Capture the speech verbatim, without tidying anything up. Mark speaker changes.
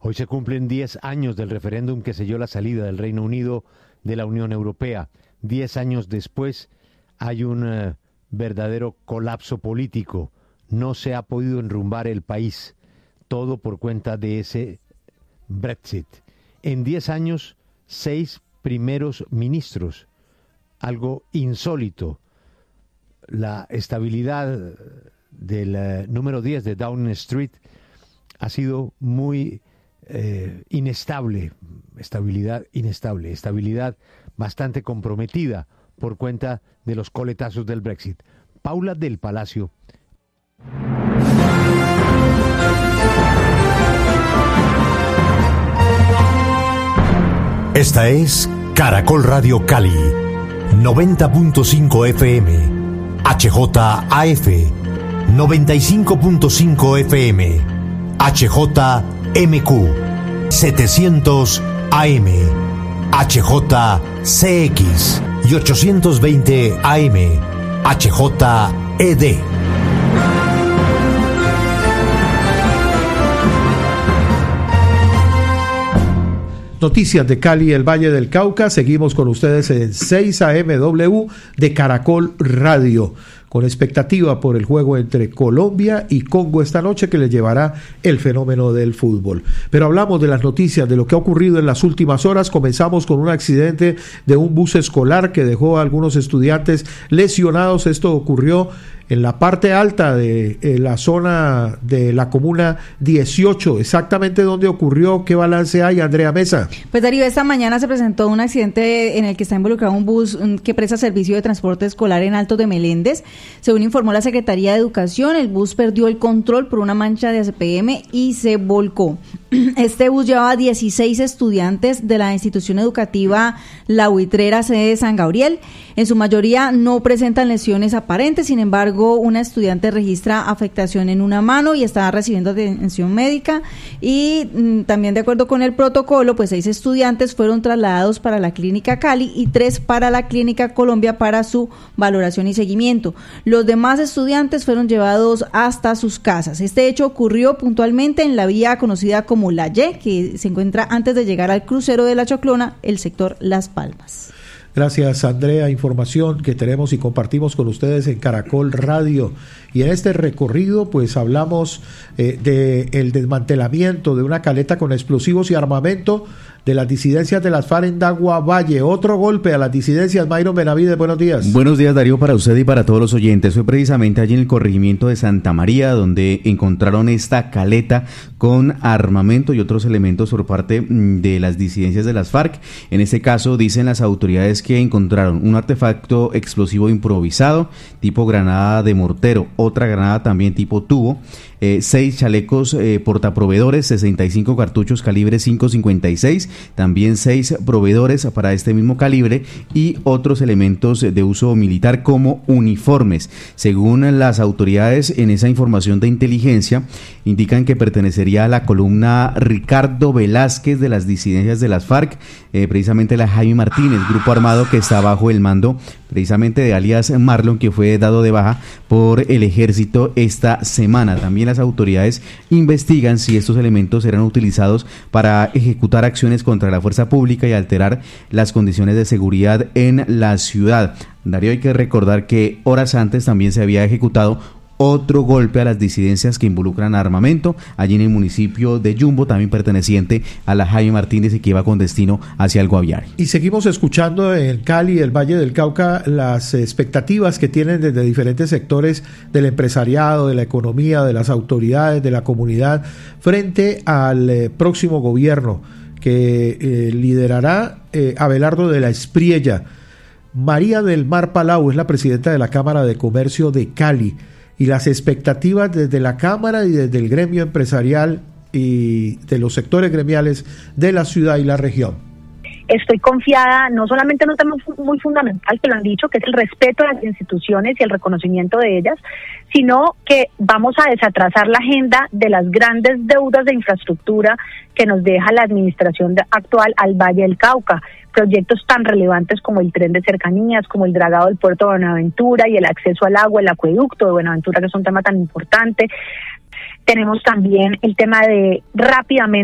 Speaker 1: Hoy se cumplen diez años del referéndum que selló la salida del Reino Unido de la Unión Europea. Diez años después hay un uh, verdadero colapso político. No se ha podido enrumbar el país, todo por cuenta de ese Brexit. En diez años, seis primeros ministros, algo insólito. La estabilidad del uh, número diez de Downing Street ha sido muy eh, inestable, estabilidad inestable, estabilidad bastante comprometida por cuenta de los coletazos del Brexit. Paula del Palacio.
Speaker 2: Esta es Caracol Radio Cali, noventa punto cinco F M, H J A F, noventa y cinco punto cinco F M, H J M Q, setecientos A M, H J C X y ochocientos veinte A M, H J E D.
Speaker 3: Noticias de Cali y el Valle del Cauca. Seguimos con ustedes en seis A M W de Caracol Radio, con expectativa por el juego entre Colombia y Congo esta noche, que les llevará el fenómeno del fútbol. Pero hablamos de las noticias, de lo que ha ocurrido en las últimas horas. Comenzamos con un accidente de un bus escolar que dejó a algunos estudiantes lesionados. Esto ocurrió en la parte alta de eh, la zona de la comuna dieciocho. Exactamente dónde ocurrió, qué balance hay, Andrea Mesa.
Speaker 4: Pues Darío, esta mañana se presentó un accidente en el que está involucrado un bus que presta servicio de transporte escolar en Altos de Meléndez. Según informó la Secretaría de Educación, el bus perdió el control por una mancha de A C P M y se volcó. Este bus llevaba dieciséis estudiantes de la institución educativa La Buitrera, sede de San Gabriel. En su mayoría no presentan lesiones aparentes, sin embargo, una estudiante registra afectación en una mano y está recibiendo atención médica. Y mm, también de acuerdo con el protocolo, pues seis estudiantes fueron trasladados para la Clínica Cali y tres para la Clínica Colombia para su valoración y seguimiento. Los demás estudiantes fueron llevados hasta sus casas. Este hecho ocurrió puntualmente en la vía conocida como La Y, que se encuentra antes de llegar al crucero de La Choclona, el sector Las Palmas.
Speaker 3: Gracias, Andrea. Información que tenemos y compartimos con ustedes en Caracol Radio. Y en este recorrido, pues hablamos eh, de el desmantelamiento de una caleta con explosivos y armamento de las disidencias de las FARC en Dagua Valle. Otro golpe a las disidencias. Mayron Benavides, buenos días.
Speaker 5: Buenos días, Darío, para usted y para todos los oyentes. Fue precisamente allí en el corregimiento de Santa María donde encontraron esta caleta con armamento y otros elementos por parte de las disidencias de las FARC. En este caso, dicen las autoridades que encontraron un artefacto explosivo improvisado, tipo granada de mortero, otra granada también tipo tubo, eh, seis chalecos eh, portaproveedores, sesenta y cinco cartuchos calibre cinco cincuenta y seis, también seis proveedores para este mismo calibre y otros elementos de uso militar como uniformes. Según las autoridades, en esa información de inteligencia, indican que pertenecería a la columna Ricardo Velázquez de las disidencias de las FARC, eh, precisamente la Jaime Martínez, grupo armado que está bajo el mando precisamente de alias Marlon, que fue dado de baja por el ejército esta semana. También las autoridades investigan si estos elementos serán utilizados para ejecutar acciones contra la fuerza pública y alterar las condiciones de seguridad en la ciudad. Darío, hay que recordar que horas antes también se había ejecutado otro golpe a las disidencias que involucran armamento allí en el municipio de Yumbo, también perteneciente a la Jaime Martínez y que iba con destino hacia el Guaviare.
Speaker 3: Y seguimos escuchando en Cali, el Valle del Cauca, las expectativas que tienen desde diferentes sectores del empresariado, de la economía, de las autoridades, de la comunidad, frente al eh, próximo gobierno que eh, liderará eh, Abelardo de la Espriella. María del Mar Palau es la presidenta de la Cámara de Comercio de Cali. Y las expectativas desde la Cámara y desde el gremio empresarial y de los sectores gremiales de la ciudad y la región.
Speaker 6: Estoy confiada, no solamente en un tema muy fundamental que lo han dicho, que es el respeto a las instituciones y el reconocimiento de ellas, sino que vamos a desatrasar la agenda de las grandes deudas de infraestructura que nos deja la administración actual al Valle del Cauca. Proyectos tan relevantes como el tren de cercanías, como el dragado del puerto de Buenaventura y el acceso al agua, el acueducto de Buenaventura, que es un tema tan importante. Tenemos también el tema de rápidamente